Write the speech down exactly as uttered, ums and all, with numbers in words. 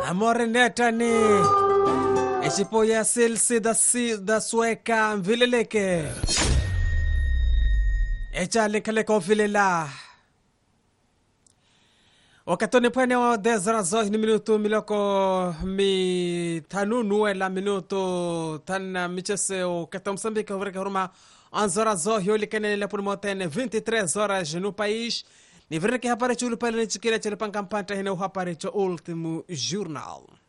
Amore netani Echipoya silsi da si da sueka vileleke Echa lekale konfilela Wakatoni pwene wa dezra zohi ni minuto miloko mi tanunu la minuto tan michese o katomsambika vreka huruma anzora zohi olikene la pulmotene vinte-três horas no país. Ni vreke hapare chulu pale ni chikira chele pankampanta hina uhapare cho último jornal.